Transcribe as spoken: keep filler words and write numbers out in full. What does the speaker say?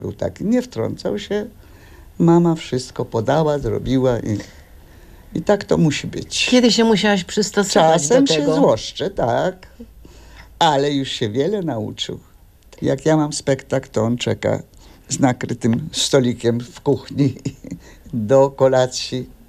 Był taki, nie wtrącał się. Mama wszystko podała, zrobiła i, i tak to musi być. Kiedy się musiałaś przystosować Czasem do się tego? złoszczę, tak, ale już się wiele nauczył. Jak ja mam spektakl, to on czeka z nakrytym stolikiem w kuchni do kolacji.